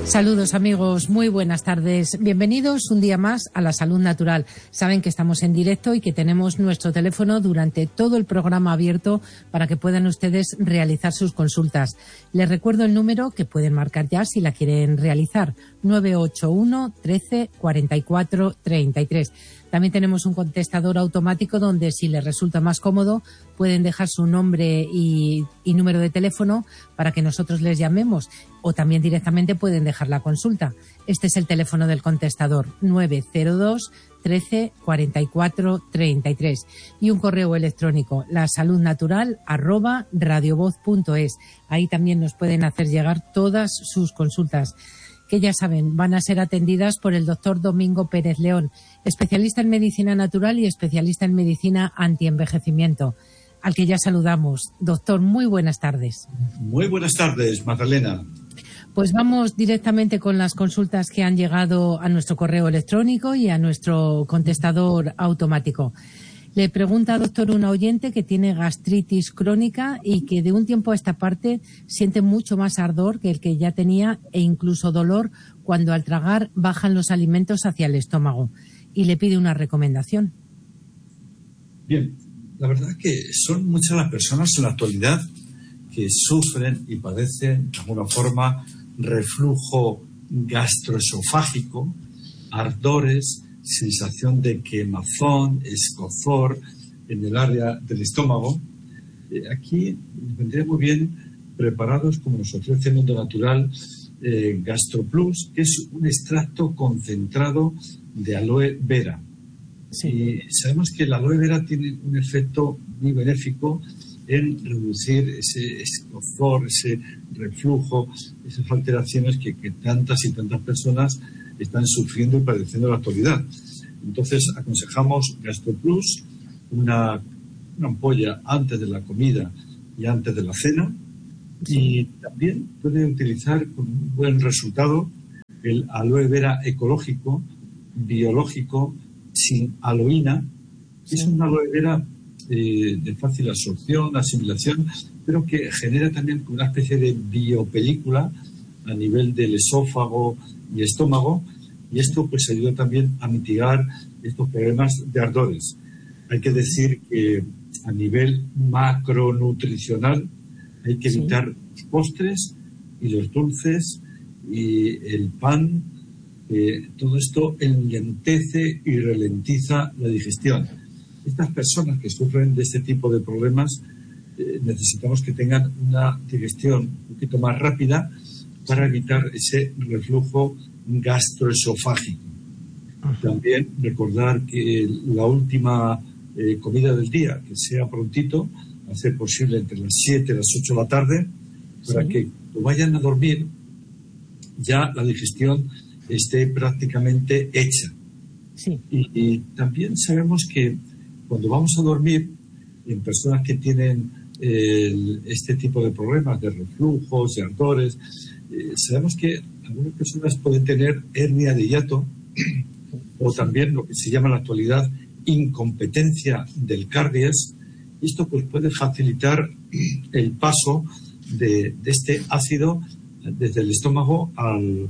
Saludos amigos, muy buenas tardes. Bienvenidos un día más a La Salud Natural. Saben que estamos en directo y que tenemos nuestro teléfono durante todo el programa abierto para que puedan ustedes realizar sus consultas. Les recuerdo el número que pueden marcar ya si la quieren realizar, 981 13 44 33. También tenemos un contestador automático donde, si les resulta más cómodo, pueden dejar su nombre y número de teléfono para que nosotros les llamemos, o también directamente pueden dejar la consulta. Este es el teléfono del contestador, 902 13 44 33, y un correo electrónico, lasaludnatural@radiovoz.es. Ahí también nos pueden hacer llegar todas sus consultas, que ya saben, van a ser atendidas por el doctor Domingo Pérez León, especialista en medicina natural y especialista en medicina antienvejecimiento, al que ya saludamos. Doctor, muy buenas tardes. Muy buenas tardes, Magdalena. Pues vamos directamente con las consultas que han llegado a nuestro correo electrónico y a nuestro contestador automático. Le pregunta, doctor, una oyente que tiene gastritis crónica y que de un tiempo a esta parte siente mucho más ardor que el que ya tenía e incluso dolor cuando al tragar bajan los alimentos hacia el estómago, y le pide una recomendación. Bien, la verdad es que son muchas las personas en la actualidad que sufren y padecen de alguna forma reflujo gastroesofágico, ardores, sensación de quemazón, escozor en el área del estómago. Aquí vendría muy bien preparados, como nos ofrece el Mundo Natural, GastroPlus, que es un extracto concentrado de aloe vera. Sí. Y sabemos que el aloe vera tiene un efecto muy benéfico en reducir ese escozor, ese reflujo, esas alteraciones que tantas y tantas personas están sufriendo y padeciendo en la actualidad. Entonces aconsejamos GastroPlus, una ampolla antes de la comida y antes de la cena. Sí. Y también puede utilizar con un buen resultado el aloe vera ecológico, biológico, sin aloína. Sí. Es una aloe vera de fácil absorción, asimilación, pero que genera también una especie de biopelícula a nivel del esófago y estómago, y esto pues ayuda también a mitigar estos problemas de ardores. Hay que decir que a nivel macronutricional hay que evitar los postres y los dulces y el pan. Todo esto enlentece y ralentiza la digestión. Estas personas que sufren de este tipo de problemas necesitamos que tengan una digestión un poquito más rápida para evitar ese reflujo gastroesofágico. Ajá. También recordar que la última comida del día, que sea prontito, hacer posible entre las 7 y las 8 de la tarde, para que cuando vayan a dormir ya la digestión esté prácticamente hecha. Sí. Y también sabemos que cuando vamos a dormir, en personas que tienen este tipo de problemas de reflujos, de ardores, sabemos que algunas personas pueden tener hernia de hiato o también lo que se llama en la actualidad incompetencia del cardias. Esto pues puede facilitar el paso de este ácido desde el estómago al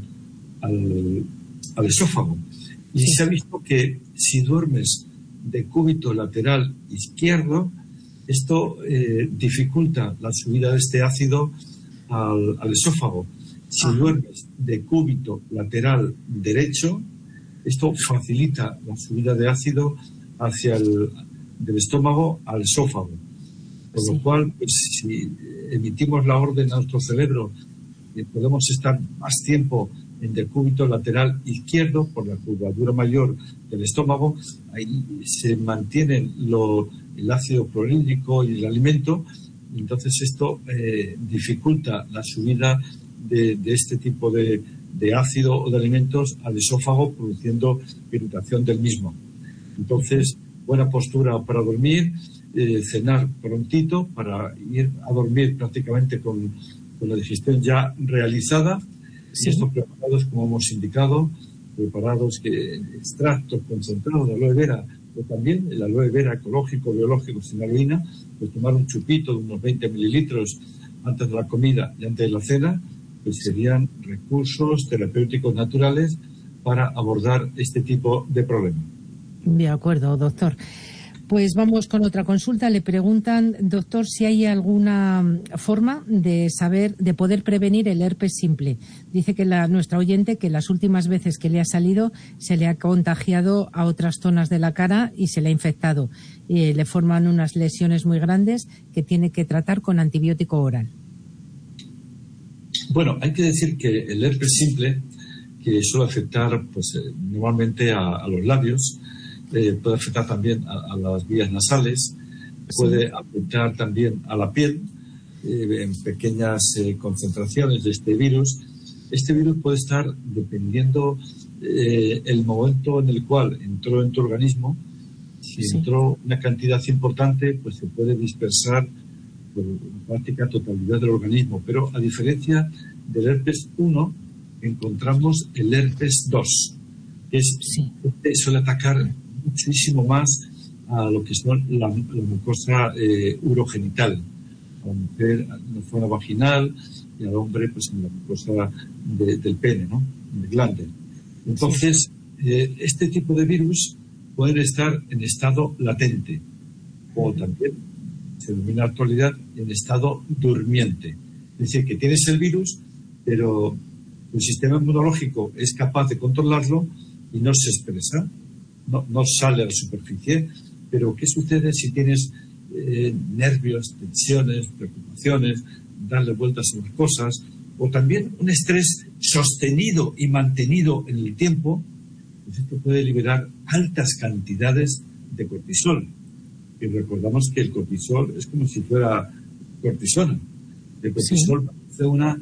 esófago. Y se ha visto que si duermes de cúbito lateral izquierdo, esto dificulta la subida de este ácido al esófago. Si duermes de cúbito lateral derecho, esto facilita la subida de ácido hacia del estómago al esófago. Por lo cual, pues, si emitimos la orden a nuestro cerebro, podemos estar más tiempo en decúbito lateral izquierdo por la curvatura mayor del estómago. Ahí se mantiene el ácido clorhídrico y el alimento, y entonces esto dificulta la subida de este tipo de ácido o de alimentos al esófago, produciendo irritación del mismo. Entonces, buena postura para dormir, cenar prontito para ir a dormir prácticamente con la digestión ya realizada. Sí. Y estos preparados, como hemos indicado, preparados extractos concentrados de aloe vera, pero también el aloe vera ecológico, biológico, sin aloína, pues tomar un chupito de unos 20 mililitros antes de la comida y antes de la cena, pues serían recursos terapéuticos naturales para abordar este tipo de problemas. De acuerdo, doctor. Pues vamos con otra consulta. Le preguntan, doctor, si hay alguna forma de saber, de poder prevenir el herpes simple. Dice que nuestra oyente que las últimas veces que le ha salido se le ha contagiado a otras zonas de la cara y se le ha infectado. Le forman unas lesiones muy grandes que tiene que tratar con antibiótico oral. Bueno, hay que decir que el herpes simple, que suele afectar pues normalmente a los labios, puede afectar también a las vías nasales, puede afectar también a la piel en pequeñas concentraciones de este virus. Este virus puede estar, dependiendo el momento en el cual entró en tu organismo, si entró una cantidad importante, pues se puede dispersar por la práctica totalidad del organismo. Pero a diferencia del herpes 1, encontramos el herpes 2, que este suele atacar muchísimo más a lo que son la mucosa urogenital, a la mujer en la zona vaginal y al hombre pues en la mucosa del pene, ¿no? En el glande. Entonces, este tipo de virus pueden estar en estado latente o también se denomina en la actualidad en estado durmiente. Es decir, que tienes el virus, pero tu sistema inmunológico es capaz de controlarlo y no se expresa. No sale a la superficie, pero ¿qué sucede si tienes nervios, tensiones, preocupaciones, darle vueltas a las cosas, o también un estrés sostenido y mantenido en el tiempo? Pues esto puede liberar altas cantidades de cortisol. Y recordamos que el cortisol es como si fuera cortisona. El cortisol hace una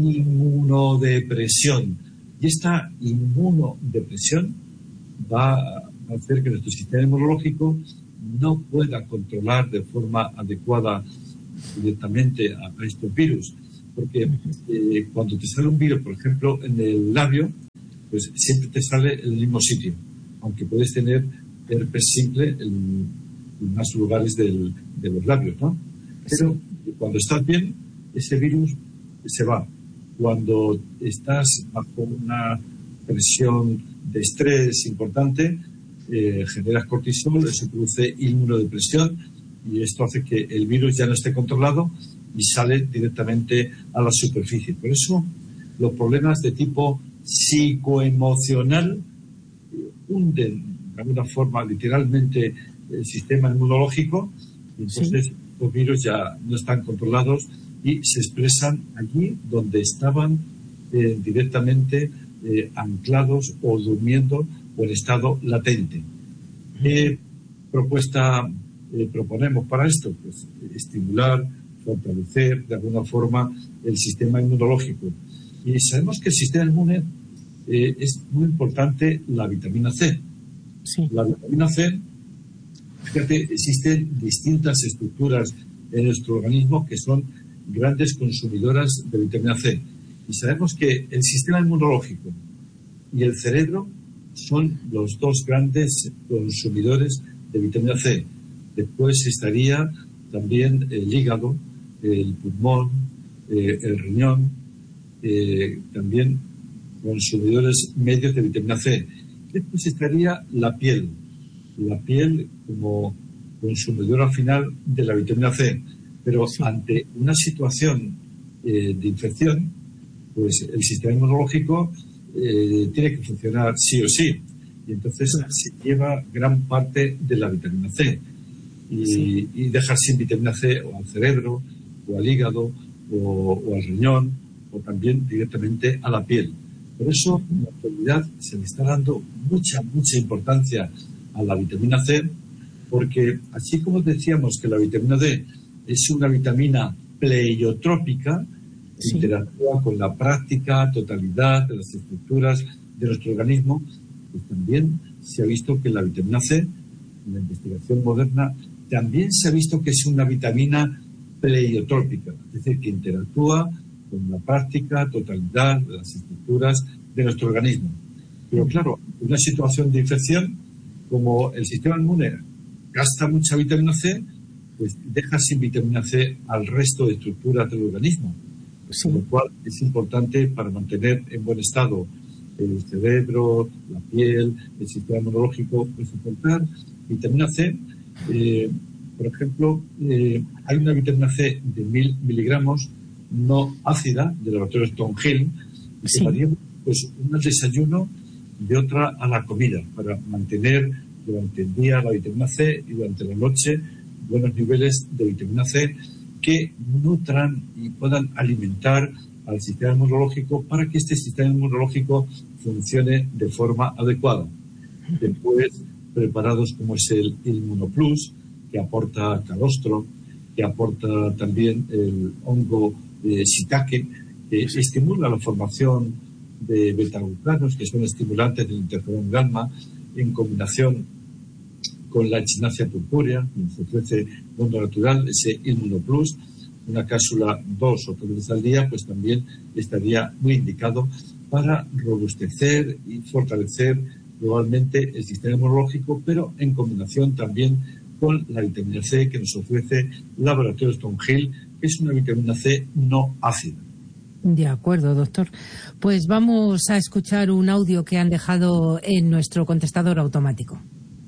inmunodepresión. Y esta inmunodepresión va a hacer que nuestro sistema inmunológico no pueda controlar de forma adecuada directamente a estos virus. Porque cuando te sale un virus, por ejemplo, en el labio, pues siempre te sale en el mismo sitio, aunque puedes tener herpes simple en más lugares de los labios, ¿no? Pero cuando estás bien, ese virus se va. Cuando estás bajo una presión de estrés importante, generas cortisol, eso produce inmunodepresión y esto hace que el virus ya no esté controlado y sale directamente a la superficie. Por eso los problemas de tipo psicoemocional hunden de alguna forma literalmente el sistema inmunológico y entonces los virus ya no están controlados y se expresan allí donde estaban directamente anclados o durmiendo o en estado latente. ¿Qué propuesta proponemos para esto? Pues estimular, fortalecer de alguna forma el sistema inmunológico. Y sabemos que el sistema inmune es muy importante la vitamina C. La vitamina C, fíjate, existen distintas estructuras en nuestro organismo que son grandes consumidoras de vitamina C. Y sabemos que el sistema inmunológico y el cerebro son los dos grandes consumidores de vitamina C. Después estaría también el hígado, el pulmón, el riñón, también consumidores medios de vitamina C. Después estaría la piel como consumidora final de la vitamina C. Pero ante una situación de infección, pues el sistema inmunológico tiene que funcionar sí o sí. Y entonces se lleva gran parte de la vitamina C. Y deja sin vitamina C o al cerebro, o al hígado, o al riñón, o también directamente a la piel. Por eso, en la actualidad se le está dando mucha importancia a la vitamina C, porque así como decíamos que la vitamina D es una vitamina pleiotrópica, interactúa con la práctica, totalidad de las estructuras de nuestro organismo, pues también se ha visto que la vitamina C, en la investigación moderna, también se ha visto que es una vitamina pleiotrópica, es decir, que interactúa con la práctica, totalidad de las estructuras de nuestro organismo. Pero claro, en una situación de infección, como el sistema inmune gasta mucha vitamina C, pues deja sin vitamina C al resto de estructuras del organismo. Sí. Con lo cual es importante para mantener en buen estado el cerebro, la piel, el sistema inmunológico, pues soportar vitamina C. Por ejemplo, hay una vitamina C de 1000 miligramos no ácida del laboratorio Stone Hill, y Sí. que varía pues una al desayuno y otra a la comida, para mantener durante el día la vitamina C y durante la noche buenos niveles de vitamina C que nutran y puedan alimentar al sistema inmunológico para que este sistema inmunológico funcione de forma adecuada. Después, preparados como es el Inmunoplus, que aporta calostro, que aporta también el hongo shiitake, que estimula la formación de betaglucanos, que son estimulantes del interferón gamma, en combinación con la echinacea purpúrea, que nos ofrece Mundo Natural, ese Inmunoplus, una cápsula 2 o 3 veces al día, pues también estaría muy indicado para robustecer y fortalecer globalmente el sistema inmunológico, pero en combinación también con la vitamina C que nos ofrece Laboratorio Stone Hill, que es una vitamina C no ácida. De acuerdo, doctor. Pues vamos a escuchar un audio que han dejado en nuestro contestador automático.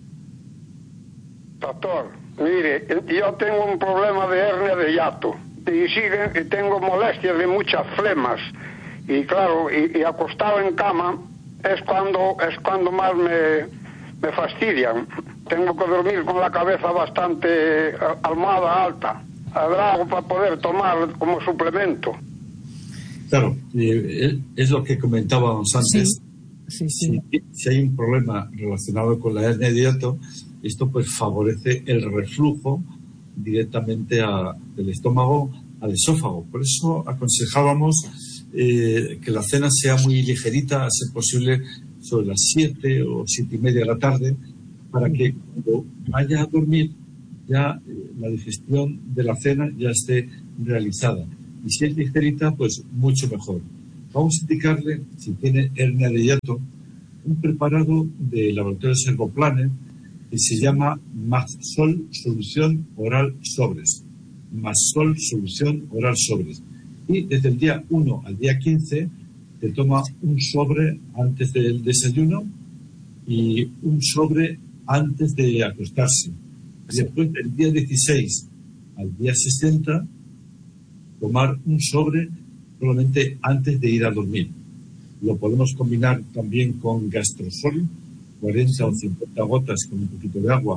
Doctor, mire, yo tengo un problema de hernia de hiato y tengo molestias de muchas flemas y claro, y acostado en cama es cuando más me fastidian. Tengo que dormir con la cabeza bastante almohada alta. ¿Habrá algo para poder tomar como suplemento? Claro, es lo que comentábamos antes. Sí. Si hay un problema relacionado con la hernia de hiato, esto pues favorece el reflujo directamente del estómago al esófago. Por eso aconsejábamos que la cena sea muy ligerita, a ser posible sobre las 7 o 7:30 de la tarde, para que cuando vaya a dormir ya la digestión de la cena ya esté realizada. Y si es ligerita, pues mucho mejor. Vamos a indicarle, si tiene hernia de hiato, un preparado de laboratorio Servoplanet que se llama Maxol Solución Oral Sobres. Maxol Solución Oral Sobres. Y desde el día 1 al día 15 te toma un sobre antes del desayuno y un sobre antes de acostarse. Y después del día 16 al día 60 tomar un sobre solamente antes de ir a dormir. Lo podemos combinar también con Gastrosol, 40 o 50 gotas con un poquito de agua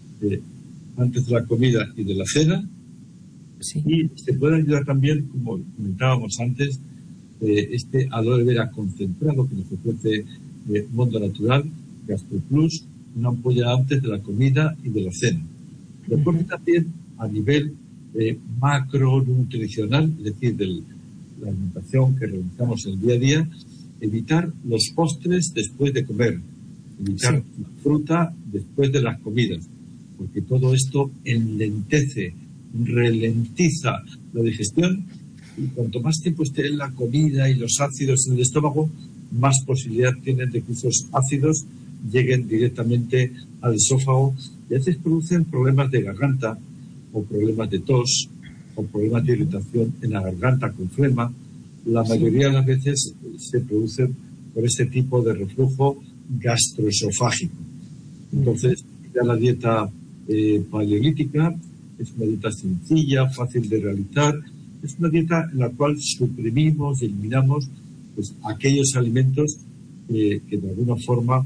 antes de la comida y de la cena. Sí. Y se puede ayudar también, como comentábamos antes, este aloe vera concentrado que nos ofrece Mundo Natural, GastroPlus, una ampolla antes de la comida y de la cena. Después también a nivel macronutricional, es decir, de la alimentación que realizamos el día a día, evitar los postres después de comer, evitar la fruta después de las comidas, porque todo esto enlentece, ralentiza la digestión, y cuanto más tiempo esté en la comida y los ácidos en el estómago, más posibilidad tienen de que esos ácidos lleguen directamente al esófago y a veces producen problemas de garganta o problemas de tos o problemas de irritación en la garganta con flema. La mayoría de las veces se producen por este tipo de reflujo gastroesofágico. Entonces, ya la dieta paleolítica es una dieta sencilla, fácil de realizar. Es una dieta en la cual suprimimos y eliminamos pues, aquellos alimentos que de alguna forma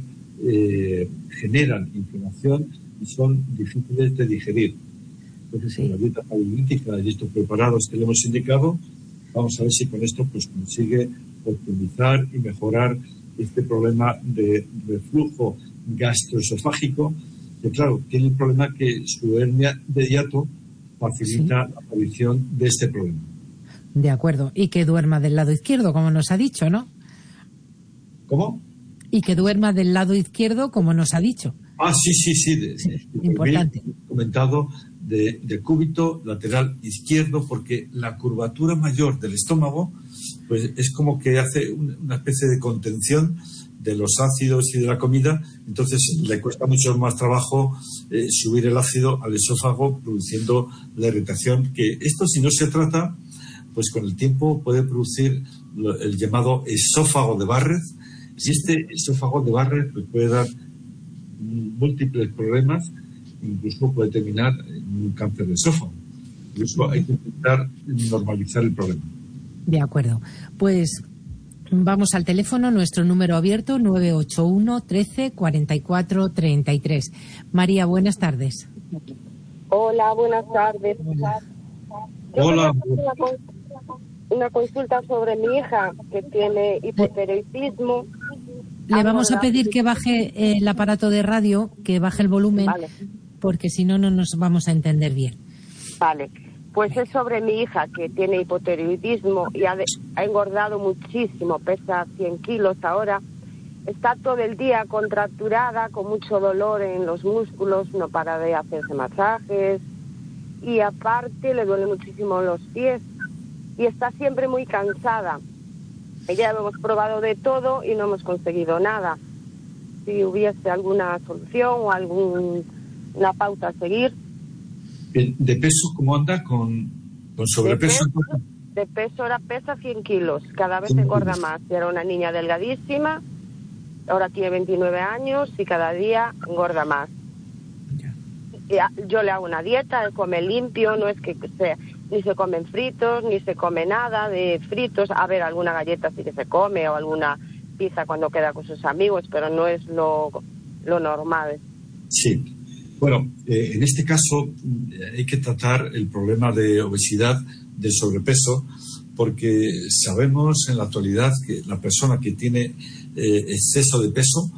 generan inflamación y son difíciles de digerir. Entonces, con la dieta paleolítica y estos preparados que le hemos indicado, vamos a ver si con esto pues consigue optimizar y mejorar este problema de reflujo gastroesofágico, que claro, tiene el problema que su hernia de hiato facilita la aparición de este problema. De acuerdo. Y que duerma del lado izquierdo, como nos ha dicho, ¿no? ¿Cómo? Y que duerma del lado izquierdo, como nos ha dicho. Ah, sí. Importante. He comentado de cúbito lateral izquierdo, porque la curvatura mayor del estómago pues es como que hace una especie de contención de los ácidos y de la comida, entonces le cuesta mucho más trabajo subir el ácido al esófago, produciendo la irritación, que esto, si no se trata, pues con el tiempo puede producir el llamado esófago de Barrett. Y este esófago de Barrett pues puede dar múltiples problemas, incluso puede terminar en un cáncer de esófago. Por eso hay que intentar normalizar el problema. De acuerdo. Pues vamos al teléfono, nuestro número abierto, 981 13 44 33. María, buenas tardes. Hola, buenas tardes. Hola. Una consulta sobre mi hija que tiene hipotiroidismo. Le vamos a pedir que baje el aparato de radio, que baje el volumen, Vale. porque si no, no nos vamos a entender bien. Vale, pues es sobre mi hija que tiene hipotiroidismo y ha engordado muchísimo, pesa 100 kilos ahora. Está todo el día contracturada, con mucho dolor en los músculos, no para de hacerse masajes y aparte le duelen muchísimo los pies y está siempre muy cansada. Ya hemos probado de todo y no hemos conseguido nada. Si hubiese alguna solución o alguna pauta a seguir. ¿De peso cómo anda? ¿Con sobrepeso? De peso ahora pesa 100 kilos, cada vez engorda más. Era una niña delgadísima, ahora tiene 29 años y cada día engorda más. Yo le hago una dieta, él come limpio, no es que ni se comen fritos, ni se come nada de fritos. A ver, alguna galleta sí que se come o alguna pizza cuando queda con sus amigos, pero no es lo normal. Sí. Bueno, en este caso hay que tratar el problema de obesidad, de sobrepeso, porque sabemos en la actualidad que la persona que tiene exceso de peso,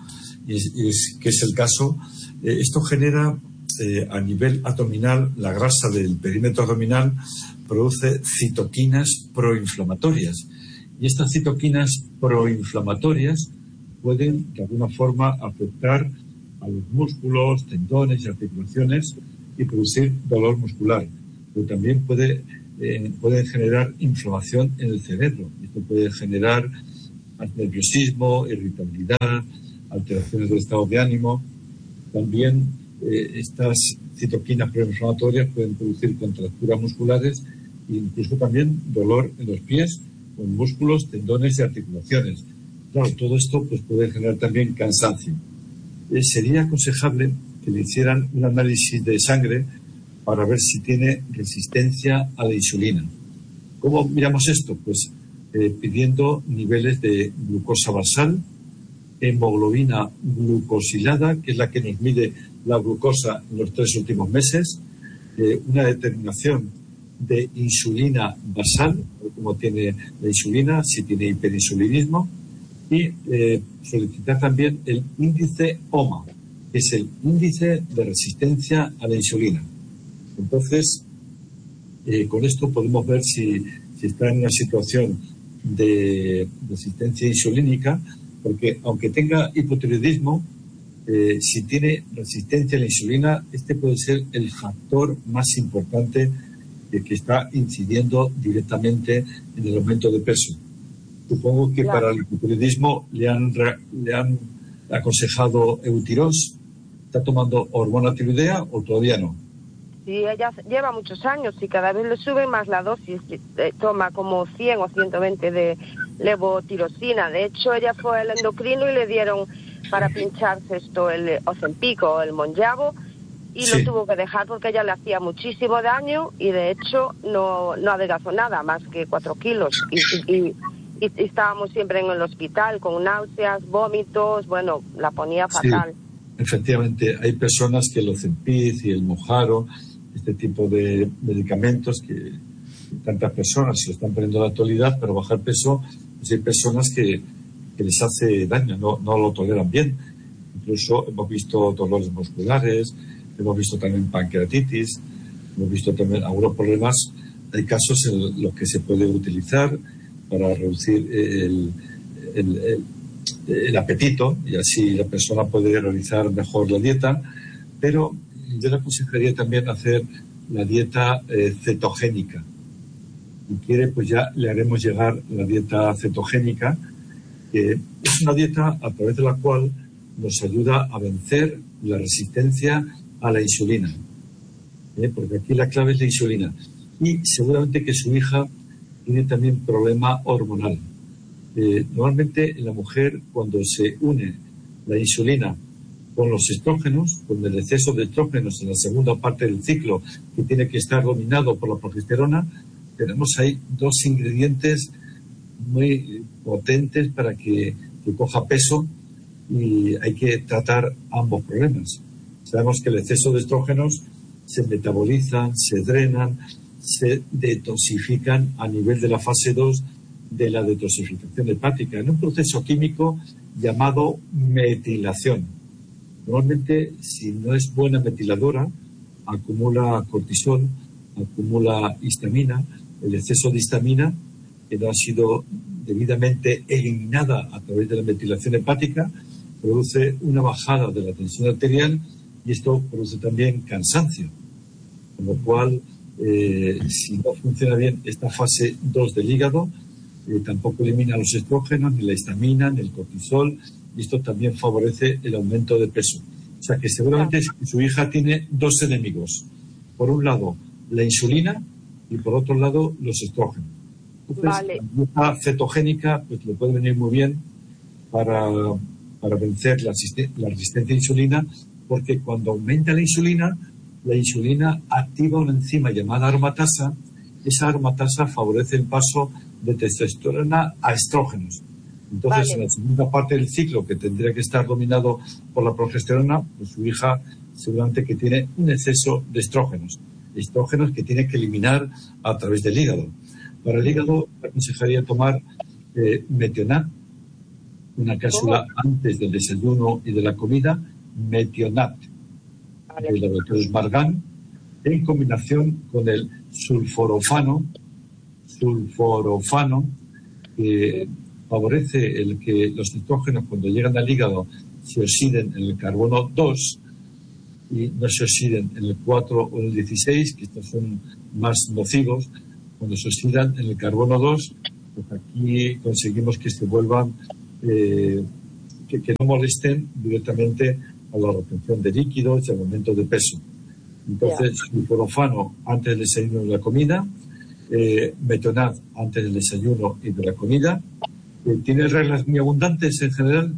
que es el caso, esto genera a nivel abdominal, la grasa del perímetro abdominal produce citoquinas proinflamatorias. Y estas citoquinas proinflamatorias pueden de alguna forma afectar a los músculos, tendones y articulaciones y producir dolor muscular. Pero también pueden generar inflamación en el cerebro. Esto puede generar nerviosismo, irritabilidad, alteraciones del estado de ánimo. También estas citoquinas proinflamatorias pueden producir contracturas musculares e incluso también dolor en los pies, con músculos, tendones y articulaciones. Claro, todo esto pues, puede generar también cansancio. Sería aconsejable que le hicieran un análisis de sangre para ver si tiene resistencia a la insulina. ¿Cómo miramos esto? Pues pidiendo niveles de glucosa basal, hemoglobina glucosilada, que es la que nos mide la glucosa en los 3 últimos meses, una determinación de insulina basal, como tiene la insulina, si tiene hiperinsulinismo, y solicitar también el índice OMA, que es el índice de resistencia a la insulina. Entonces, con esto podemos ver si está en una situación de resistencia insulínica, porque aunque tenga hipotiroidismo, si tiene resistencia a la insulina, este puede ser el factor más importante que está incidiendo directamente en el aumento de peso. Supongo que para el hipotiroidismo le han aconsejado Eutirox. ¿Está tomando hormona tiroidea o todavía no? Sí, ella lleva muchos años y cada vez le sube más la dosis. Toma como 100 o 120 de levotirosina. De hecho, ella fue al endocrino y le dieron para pincharse el Ozempic o el Monjaro y Sí. lo tuvo que dejar porque ella le hacía muchísimo daño y de hecho no adelgazó nada, más que 4 kilos. Y estábamos siempre en el hospital con náuseas, vómitos, bueno, la ponía fatal. Sí, efectivamente, hay personas que el Ozempic y el Monjaro, este tipo de medicamentos que tantas personas se lo están poniendo en la actualidad para bajar peso, pues hay personas que les hace daño, no lo toleran bien. Incluso hemos visto dolores musculares, hemos visto también pancreatitis, hemos visto también algunos problemas. Hay casos en los que se puede utilizar para reducir el apetito y así la persona puede realizar mejor la dieta, pero yo le aconsejaría también hacer la dieta cetogénica. Si quiere, pues ya le haremos llegar la dieta cetogénica, que es una dieta a través de la cual nos ayuda a vencer la resistencia a la insulina. Porque aquí la clave es la insulina. Y seguramente que su hija tiene también problema hormonal. Normalmente en la mujer, cuando se une la insulina con los estrógenos, con el exceso de estrógenos en la segunda parte del ciclo, que tiene que estar dominado por la progesterona, tenemos ahí dos ingredientes muy potentes para que coja peso, y hay que tratar ambos problemas. Sabemos que el exceso de estrógenos se metabolizan, se drenan, se detoxifican a nivel de la fase 2 de la detoxificación hepática, en un proceso químico llamado metilación. Normalmente, si no es buena metiladora, acumula cortisol, acumula histamina. El exceso de histamina, que no ha sido debidamente eliminada a través de la metilación hepática, produce una bajada de la tensión arterial, y esto produce también cansancio. Con lo cual, si no funciona bien esta fase 2 del hígado, tampoco elimina los estrógenos, ni la histamina, ni el cortisol, y esto también favorece el aumento de peso. O sea que seguramente su hija tiene dos enemigos. Por un lado, la insulina, y por otro lado, los estrógenos. Entonces, la dieta cetogénica pues, le puede venir muy bien para vencer la resistencia a insulina, porque cuando aumenta la insulina activa una enzima llamada aromatasa. Esa aromatasa favorece el paso de testosterona a estrógenos. Entonces, en la segunda parte del ciclo, que tendría que estar dominado por la progesterona, pues su hija seguramente que tiene un exceso de estrógenos que tiene que eliminar a través del hígado. Para el hígado, le aconsejaría tomar Metionat, una cápsula antes del desayuno y de la comida, Metionat, del laboratorio Margan, en combinación con el sulforofano, que favorece el que los estrógenos, cuando llegan al hígado, se oxiden en el carbono 2 y no se oxiden en el 4 o en el 16, que estos son más nocivos. Cuando se oxidan en el carbono 2, pues aquí conseguimos que se vuelvan, que no molesten directamente a la retención de líquidos y al aumento de peso. Entonces, sulforofano antes del desayuno y de la comida, Metionat antes del desayuno y de la comida. ¿Tiene reglas muy abundantes en general?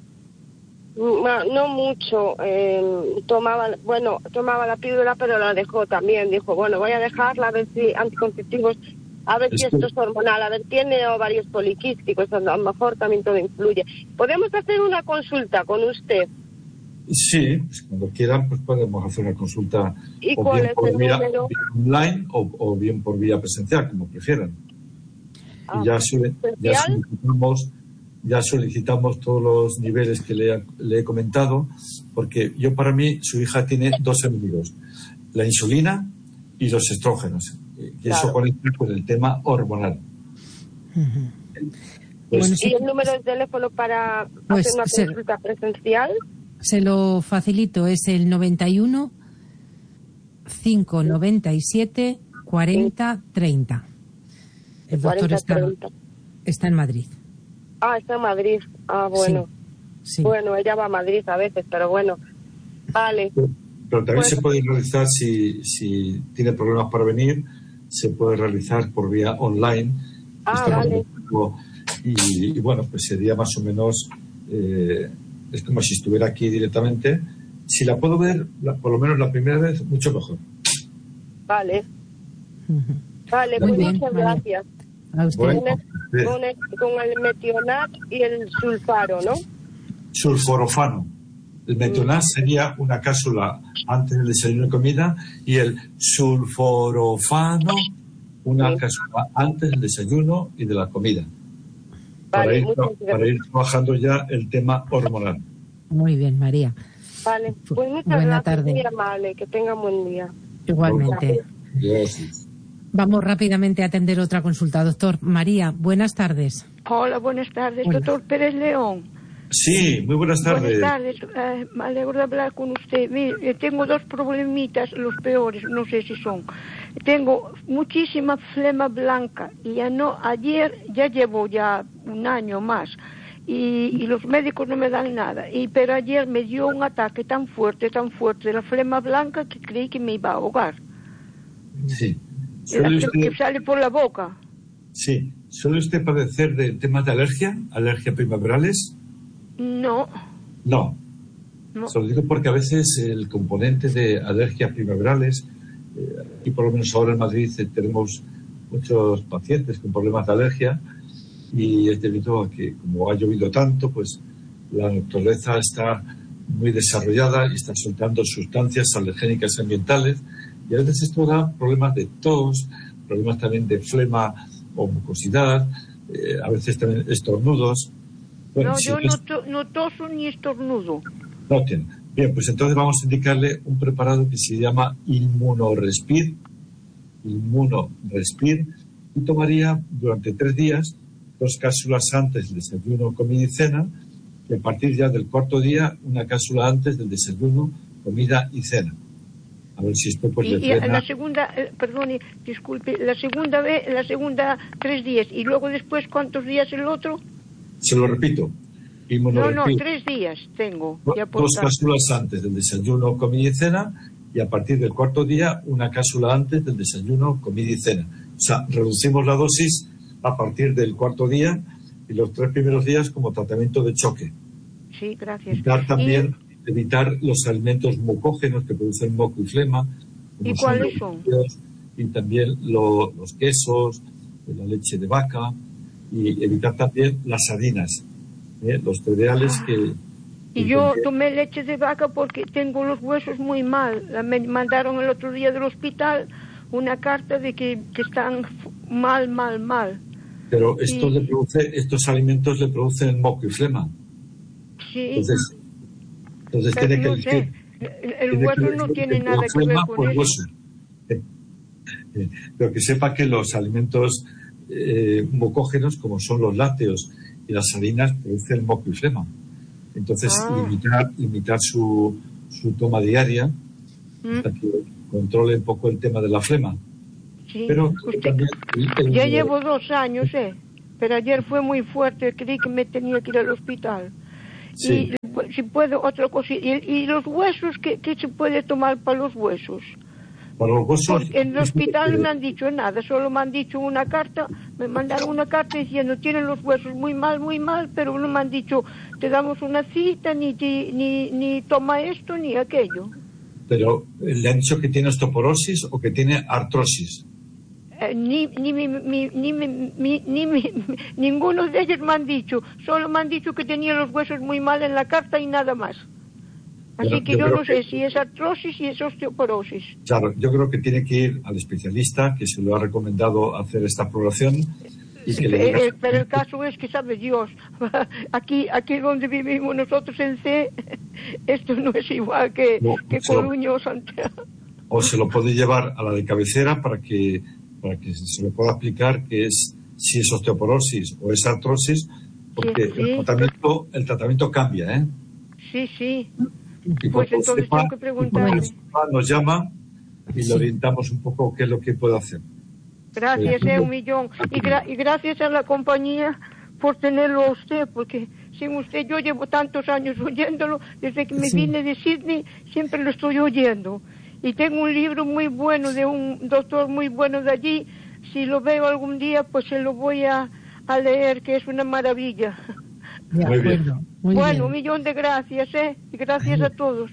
No mucho. Tomaba la píldora, pero la dejó también. Dijo, bueno, voy a dejarla, a ver si anticonceptivos, a ver si esto es hormonal, a ver, tiene ovarios poliquísticos, a lo mejor también todo influye. ¿Podemos hacer una consulta con usted? Sí, pues cuando quieran, pues podemos hacer una consulta. ¿Y cuál es el número? Vía online o bien por vía presencial, como prefieran. Y ya solicitamos todos los niveles que le he comentado, porque para mí su hija tiene dos enemigos, la insulina y los estrógenos, que eso conecta con el tema hormonal. Pues, ¿y el número de teléfono para hacer una consulta presencial? Se lo facilito, es el 91 597 40 30. El doctor está en Madrid. Está en Madrid. Bueno. Sí. Bueno, ella va a Madrid a veces, pero bueno. Vale. Pero también se puede realizar, si tiene problemas para venir, se puede realizar por vía online. Vale. Y bueno, pues sería más o menos, es como si estuviera aquí directamente. Si la puedo ver, por lo menos la primera vez, mucho mejor. Vale. Vale, pues muchas gracias. A usted. Con el Metionat y el sulfaro, ¿no? Sulforofano. El Metionat sería una cápsula antes del desayuno y comida, y el sulforofano una cápsula antes del desayuno y de la comida. Vale, para ir trabajando ya el tema hormonal. Muy bien, María. Vale, pues muchas Buena gracias, tarde. muy amable, que tenga buen día. Igualmente. Gracias. Vamos rápidamente a atender otra consulta. Doctor María, buenas tardes. Hola, buenas tardes. Hola. Doctor Pérez León. Sí, muy buenas tardes. Buenas tardes. Me alegro de hablar con usted. Mire, tengo dos problemitas, los peores, no sé si son. Tengo muchísima flema blanca y ayer ya llevo un año más y los médicos no me dan nada. Pero ayer me dio un ataque tan fuerte de la flema blanca que creí que me iba a ahogar. Sí. Que sale por la boca. Sí. ¿Suele usted padecer de temas de alergia primaverales? No. No. Se lo digo porque a veces el componente de alergias primaverales, aquí por lo menos ahora en Madrid tenemos muchos pacientes con problemas de alergia, y es debido a que, como ha llovido tanto, pues la naturaleza está muy desarrollada y está soltando sustancias alergénicas ambientales, y a veces esto da problemas de tos, problemas también de flema o mucosidad, a veces también estornudos. Bueno, No, si yo no toso ni estornudo. no tiene. Bien, pues entonces vamos a indicarle un preparado que se llama Inmunorespir, y tomaría durante 3 días 2 cápsulas antes del desayuno, comida y cena, y a partir ya del 4º día 1 cápsula antes del desayuno, comida y cena. A ver si esto pues le frena. La segunda, perdone, disculpe, la segunda 3 días, y luego después, ¿cuántos días el otro? Se lo repito. No, 3 días tengo. 2 cápsulas antes del desayuno, comida y cena, y a partir del 4º día 1 cápsula antes del desayuno, comida y cena. O sea, reducimos la dosis a partir del 4º día y los 3 primeros días como tratamiento de choque. Sí, gracias. Evitar los alimentos mucógenos que producen moco y flema. ¿Y cuáles son? Y también los quesos, la leche de vaca, y evitar también las harinas, los cereales que... Y yo tomé leche de vaca porque tengo los huesos muy mal. Me mandaron el otro día del hospital una carta de que están mal. Pero estos alimentos le producen moco y flema. Sí. Entonces tiene que... No sé, el hueso no tiene nada que ver con eso. Pero que sepa que los alimentos mucógenos, como son los lácteos y las harinas, producen moco y flema. Entonces, limitar su toma diaria hasta que controle un poco el tema de la flema. Sí. Pero también ya llevo 2 años, pero ayer fue muy fuerte, creí que me tenía que ir al hospital. Sí. Y si puedo, otra cosa. ¿Y los huesos? ¿Qué se puede tomar para los huesos? Para los huesos... Porque en el hospital no me han dicho nada, solo me han dicho una carta, me mandaron una carta diciendo tienen los huesos muy mal, pero no me han dicho te damos una cita, ni toma esto, ni aquello. Pero ¿le han dicho que tiene osteoporosis o que tiene artrosis? Ninguno de ellos me han dicho, solo me han dicho que tenía los huesos muy mal en la carta y nada más. Así que yo no sé si es artrosis y es osteoporosis. Claro, yo creo que tiene que ir al especialista que se lo ha recomendado hacer esta exploración. Pero el caso es que, sabe Dios, aquí donde vivimos nosotros en C, esto no es igual que Coruña o Santiago. O se lo puede llevar a la de cabecera para que se le pueda explicar si es osteoporosis o es artrosis, porque sí. El tratamiento cambia, Sí. Y pues entonces tengo que preguntarle. Nos llama y le orientamos un poco qué es lo que puede hacer. Gracias, 1.000.000. Y gracias a la compañía por tenerlo a usted, porque sin usted yo llevo tantos años oyéndolo, desde que me vine de Sydney siempre lo estoy oyendo. Y tengo un libro muy bueno de un doctor muy bueno de allí, si lo veo algún día pues se lo voy a leer, que es una maravilla. Muy bien. Bueno, 1.000.000 de gracias, y gracias a todos.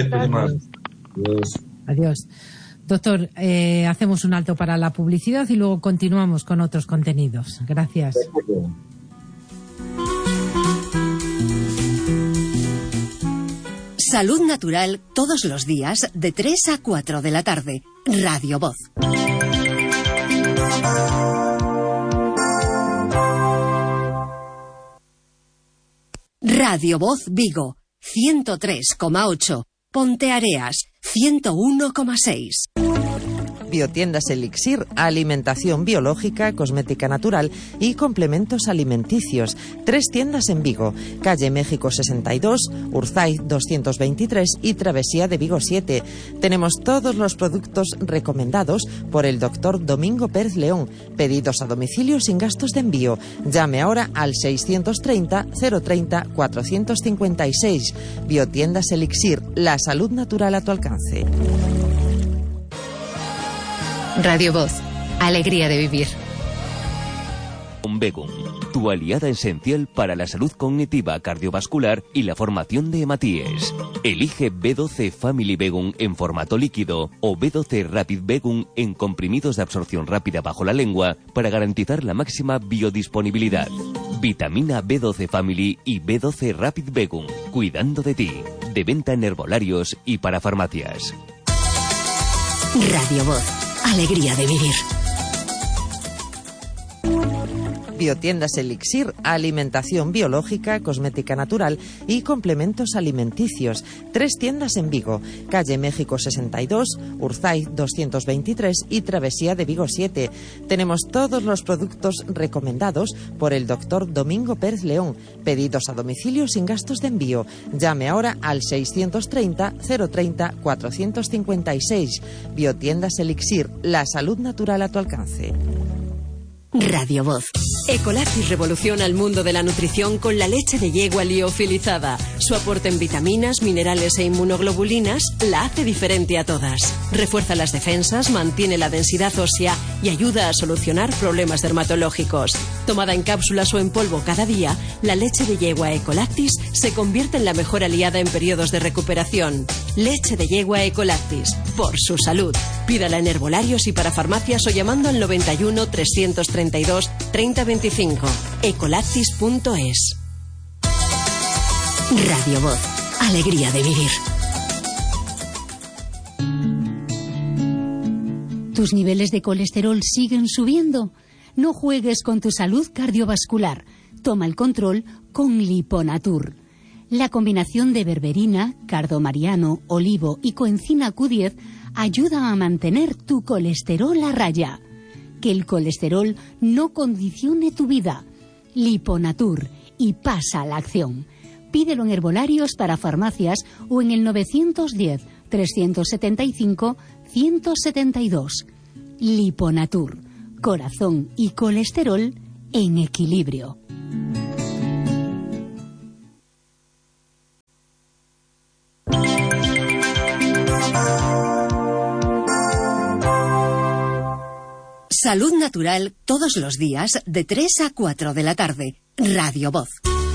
Adiós. Doctor, hacemos un alto para la publicidad y luego continuamos con otros contenidos. Gracias. Salud Natural todos los días de 3 a 4 de la tarde. Radio Voz. Radio Voz Vigo, 103,8. Ponteareas, 101,6. Biotiendas Elixir, alimentación biológica, cosmética natural y complementos alimenticios. 3 tiendas en Vigo, calle México 62, Urzaiz 223 y Travesía de Vigo 7. Tenemos todos los productos recomendados por el doctor Domingo Pérez León. Pedidos a domicilio sin gastos de envío. Llame ahora al 630 030 456. Biotiendas Elixir, la salud natural a tu alcance. Radio Voz, alegría de vivir. Begun, tu aliada esencial para la salud cognitiva, cardiovascular y la formación de hematíes. Elige B12 Family Begun en formato líquido o B12 Rapid Begun en comprimidos de absorción rápida bajo la lengua para garantizar la máxima biodisponibilidad. Vitamina B12 Family y B12 Rapid Begun, cuidando de ti. De venta en herbolarios y para farmacias. Radio Voz, alegría de vivir. Biotiendas Elixir, alimentación biológica, cosmética natural y complementos alimenticios. 3 tiendas en Vigo, calle México 62, Urzaiz 223 y Travesía de Vigo 7. Tenemos todos los productos recomendados por el doctor Domingo Pérez León. Pedidos a domicilio sin gastos de envío. Llame ahora al 630 030 456. Biotiendas Elixir, la salud natural a tu alcance. Radio Voz. Ecolactis revoluciona el mundo de la nutrición con la leche de yegua liofilizada. Su aporte en vitaminas, minerales e inmunoglobulinas la hace diferente a todas. Refuerza las defensas, mantiene la densidad ósea y ayuda a solucionar problemas dermatológicos. Tomada en cápsulas o en polvo cada día, la leche de yegua Ecolactis se convierte en la mejor aliada en periodos de recuperación. Leche de yegua Ecolactis, por su salud. Pídala en herbolarios y para farmacias o llamando al 91 332 3025. Ecolactis.es. Radio Voz, alegría de vivir. ¿Tus niveles de colesterol siguen subiendo? No juegues con tu salud cardiovascular. Toma el control con Liponatur. La combinación de berberina, cardomariano, olivo y coenzima Q10 ayuda a mantener tu colesterol a raya. Que el colesterol no condicione tu vida. Liponatur, y pasa a la acción. Pídelo en herbolarios para farmacias o en el 910-375-172. Liponatur, corazón y colesterol en equilibrio. Salud natural todos los días de 3 a 4 de la tarde. Radio Voz.